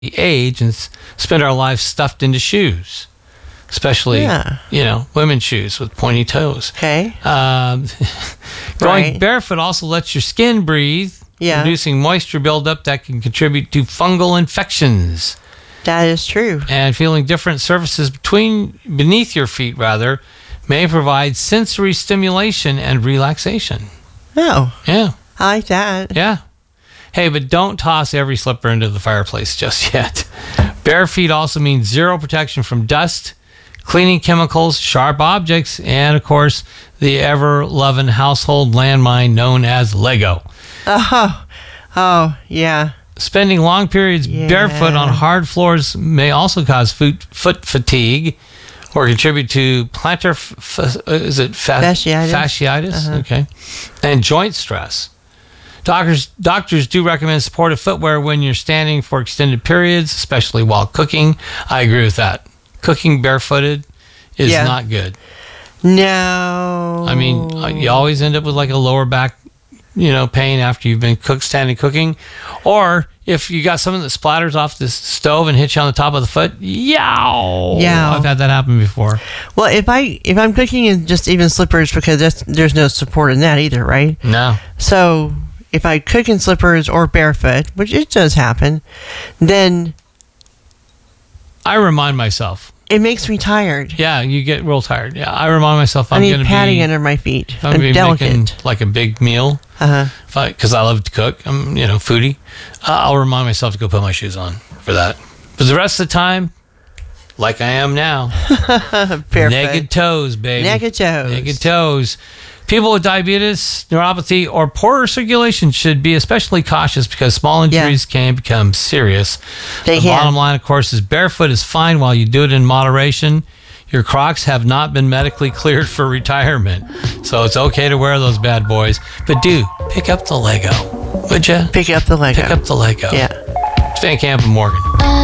age and spend our lives stuffed into shoes, especially, women's shoes with pointy toes. Okay. Going barefoot also lets your skin breathe, reducing moisture buildup that can contribute to fungal infections. That is true. And feeling different surfaces beneath your feet, may provide sensory stimulation and relaxation. Oh. Yeah. I like that. Yeah. Hey, but don't toss every slipper into the fireplace just yet. Bare feet also means zero protection from dust, cleaning chemicals, sharp objects, and, of course, the ever-loving household landmine known as Lego. Oh, yeah. Spending long periods barefoot on hard floors may also cause foot fatigue or contribute to plantar fasciitis? Okay. And joint stress. Doctors do recommend supportive footwear when you're standing for extended periods, especially while cooking. I agree with that. Cooking barefooted is not good. No. I mean, you always end up with like a lower back, pain after you've been standing cooking. Or if you got something that splatters off the stove and hits you on the top of the foot, yow. I've had that happen before. Well, if I'm cooking in just even slippers, because there's no support in that either, right? No. So if I cook in slippers or barefoot, which it does happen, then I remind myself. It makes me tired. Yeah, you get real tired. Yeah, I remind myself I need padding under my feet. I'm going to be delicate. making like a big meal. Because I love to cook. I'm, foodie. I'll remind myself to go put my shoes on for that. But the rest of the time, like I am now, naked toes, baby. Naked toes. Naked toes. People with diabetes, neuropathy, or poorer circulation should be especially cautious because small injuries can become serious. The bottom line, of course, is barefoot is fine while you do it in moderation. Your Crocs have not been medically cleared for retirement, so it's okay to wear those bad boys. But pick up the Lego, would you? Pick up the Lego. Pick up the Lego. Yeah. It's Van Camp and Morgan.